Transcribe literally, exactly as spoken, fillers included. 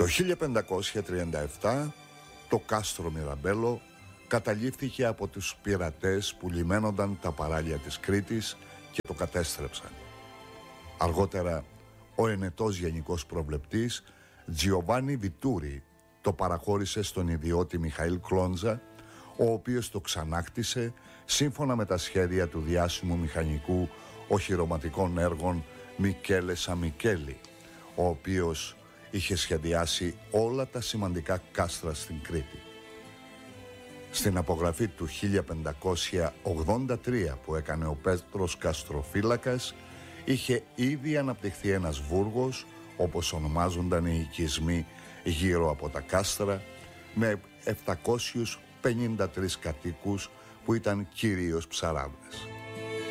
Το χίλια πεντακόσια τριάντα επτά το κάστρο Μιραμπέλο καταλήφθηκε από τους πειρατές που λιμένονταν τα παράλια της Κρήτης και το κατέστρεψαν. Αργότερα ο ενετός γενικός προβλεπτής Τζιοβάνι Βιτούρι το παραχώρησε στον ιδιώτη Μιχαήλ Κλόντζα, ο οποίος το ξανάκτησε σύμφωνα με τα σχέδια του διάσημου μηχανικού οχυρωματικών έργων Μικέλε Σαμικέλη, ο οποίος είχε σχεδιάσει όλα τα σημαντικά κάστρα στην Κρήτη. Στην απογραφή του χίλια πεντακόσια ογδόντα τρία που έκανε ο Πέτρος Καστροφύλακας, είχε ήδη αναπτυχθεί ένας βούργος, όπως ονομάζονταν οι οικισμοί γύρω από τα κάστρα, με επτακόσιους πενήντα τρεις κατοίκους που ήταν κυρίως ψαράδες.